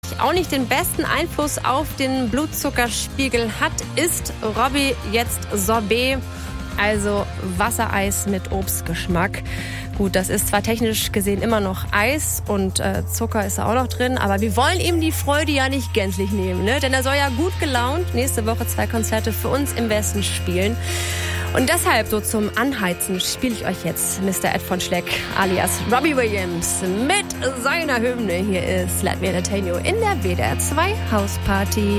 auch nicht den besten Einfluss auf den Blutzuckerspiegel hat, isst Robbie jetzt Sorbet, also Wassereis mit Obstgeschmack. Gut, das ist zwar technisch gesehen immer noch Eis und Zucker ist da auch noch drin, aber wir wollen ihm die Freude ja nicht gänzlich nehmen, ne? Denn er soll ja gut gelaunt nächste Woche 2 Konzerte für uns im Westen spielen. Und deshalb, so zum Anheizen, spiele ich euch jetzt Mr. Ed von Schleck alias Robbie Williams mit seiner Hymne. Hier ist Let Me Entertain You in der WDR 2 Hausparty.